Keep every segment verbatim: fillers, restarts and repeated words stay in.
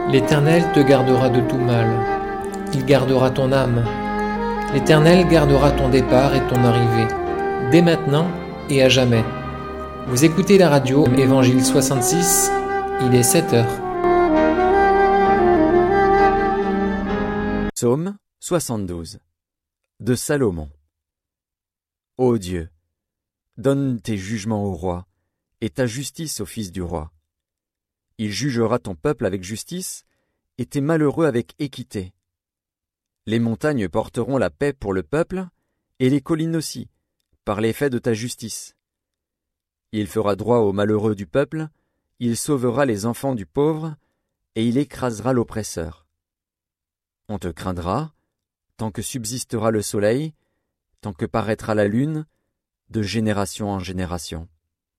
L'Éternel te gardera de tout mal. Il gardera ton âme. L'Éternel gardera ton départ et ton arrivée, dès maintenant et à jamais. Vous écoutez la radio Évangile soixante-six, il est sept heures. Psaume soixante-douze de Salomon. Ô Dieu, donne tes jugements au roi, et ta justice au fils du roi. Il jugera ton peuple avec justice, et tes malheureux avec équité. Les montagnes porteront la paix pour le peuple, et les collines aussi, par l'effet de ta justice. Il fera droit aux malheureux du peuple, il sauvera les enfants du pauvre, et il écrasera l'oppresseur. On te craindra, tant que subsistera le soleil, tant que paraîtra la lune, de génération en génération.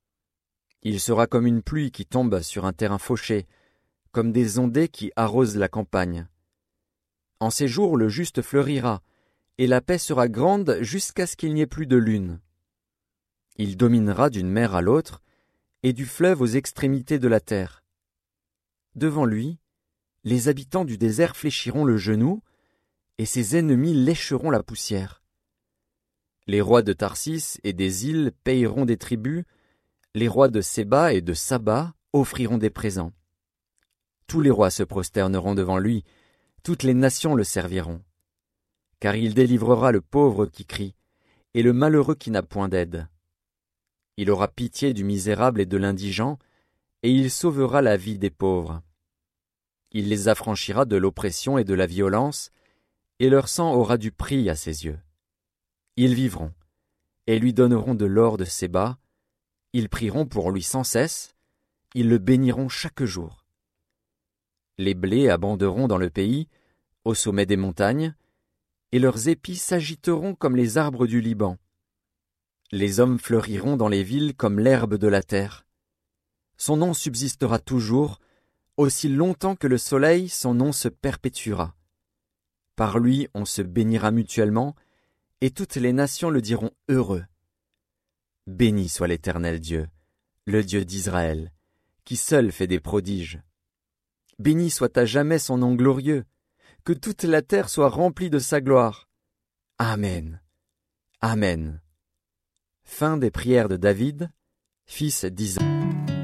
Il sera comme une pluie qui tombe sur un terrain fauché, comme des ondées qui arrosent la campagne. En ces jours le juste fleurira, et la paix sera grande jusqu'à ce qu'il n'y ait plus de lune. Il dominera d'une mer à l'autre, et du fleuve aux extrémités de la terre. Devant lui, les habitants du désert fléchiront le genou, et ses ennemis lécheront la poussière. Les rois de Tarsis et des îles payeront des tributs, les rois de Séba et de Saba offriront des présents. Tous les rois se prosterneront devant lui, toutes les nations le serviront. Car il délivrera le pauvre qui crie, et le malheureux qui n'a point d'aide. Il aura pitié du misérable et de l'indigent, et il sauvera la vie des pauvres. Il les affranchira de l'oppression et de la violence, et leur sang aura du prix à ses yeux. Ils vivront, et lui donneront de l'or de Séba, ils prieront pour lui sans cesse, ils le béniront chaque jour. Les blés abonderont dans le pays, au sommet des montagnes, et leurs épis s'agiteront comme les arbres du Liban. Les hommes fleuriront dans les villes comme l'herbe de la terre. Son nom subsistera toujours, aussi longtemps que le soleil, son nom se perpétuera. Par lui on se bénira mutuellement, et toutes les nations le diront heureux. Béni soit l'Éternel Dieu, le Dieu d'Israël, qui seul fait des prodiges. Béni soit à jamais son nom glorieux, que toute la terre soit remplie de sa gloire. Amen. Amen. Fin des prières de David, fils d'Isaïe.